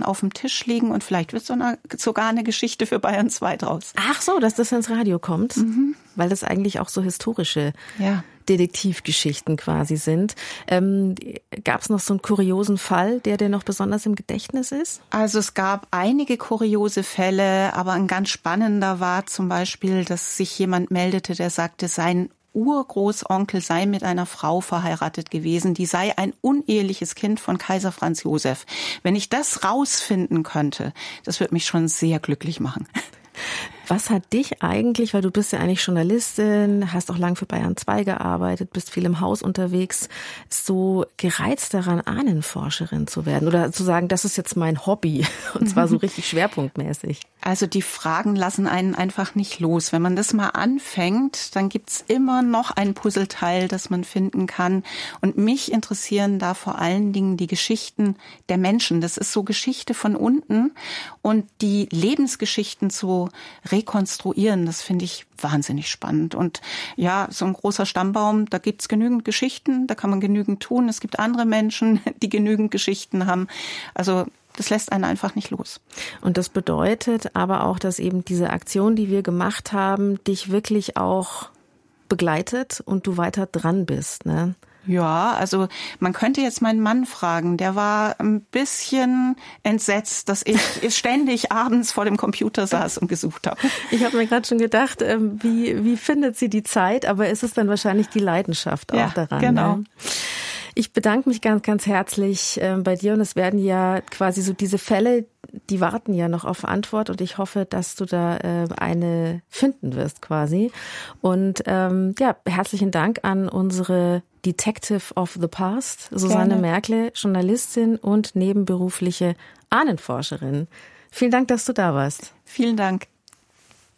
auf dem Tisch liegen und vielleicht wird sogar eine Geschichte für Bayern 2 draus. Ach so, dass das ins Radio kommt, weil das eigentlich auch so historische Detektivgeschichten quasi sind. Gab es noch so einen kuriosen Fall, der dir noch besonders im Gedächtnis ist? Also es gab einige kuriose Fälle, aber ein ganz spannender war zum Beispiel, dass sich jemand meldete, der sagte, sein Urgroßonkel sei mit einer Frau verheiratet gewesen, die sei ein uneheliches Kind von Kaiser Franz Josef. Wenn ich das rausfinden könnte, das würde mich schon sehr glücklich machen. Was hat dich eigentlich, weil du bist ja eigentlich Journalistin, hast auch lang für Bayern 2 gearbeitet, bist viel im Haus unterwegs, so gereizt daran, Ahnenforscherin zu werden oder zu sagen, das ist jetzt mein Hobby und zwar so richtig schwerpunktmäßig? Also die Fragen lassen einen einfach nicht los. Wenn man das mal anfängt, dann gibt's immer noch ein Puzzleteil, das man finden kann. Und mich interessieren da vor allen Dingen die Geschichten der Menschen. Das ist so Geschichte von unten und die Lebensgeschichten zu rekonstruieren, das finde ich wahnsinnig spannend. Und ja, so ein großer Stammbaum, da gibt's genügend Geschichten, da kann man genügend tun. Es gibt andere Menschen, die genügend Geschichten haben. Also das lässt einen einfach nicht los. Und das bedeutet aber auch, dass eben diese Aktion, die wir gemacht haben, dich wirklich auch begleitet und du weiter dran bist, ne? Ja, also man könnte jetzt meinen Mann fragen, der war ein bisschen entsetzt, dass ich ständig abends vor dem Computer saß und gesucht habe. Ich habe mir gerade schon gedacht, wie findet sie die Zeit, aber es ist dann wahrscheinlich die Leidenschaft auch daran. Genau. Ne? Ich bedanke mich ganz, ganz herzlich bei dir und es werden ja quasi so diese Fälle, die warten ja noch auf Antwort und ich hoffe, dass du da eine finden wirst quasi. Und herzlichen Dank an unsere Detective of the Past, Susanne Merkle, Journalistin und nebenberufliche Ahnenforscherin. Vielen Dank, dass du da warst. Vielen Dank.